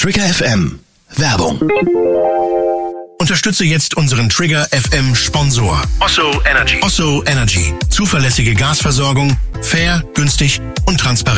Trigger FM. Werbung. Unterstütze jetzt unseren Trigger FM Sponsor. Osso Energy. Osso Energy. Zuverlässige Gasversorgung, fair, günstig und transparent.